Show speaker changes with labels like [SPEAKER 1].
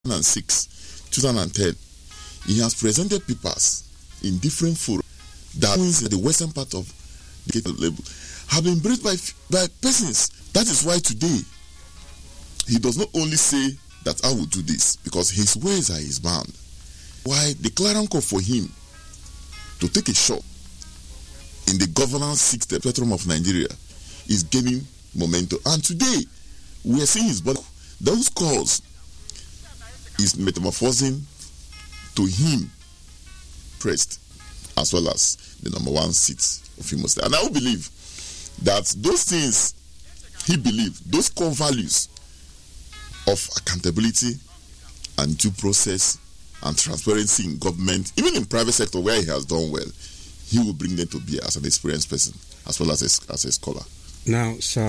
[SPEAKER 1] 2006, 2010, he has presented papers in different forums that the western part of the label have been embraced by persons. That is why today he does not only say that I will do this, because his ways are his bound. Why the clarion call for him to take a shot in the governance sixth spectrum of Nigeria is gaining momentum. And today we are seeing his body. Those calls is metamorphosing to him pressed, as well as the number one seat of Imo State. And I will believe that those things he believed, those core values of accountability and due process and transparency in government, even in private sector where he has done well, he will bring them to bear as an experienced person as well as a scholar.
[SPEAKER 2] Now, sir,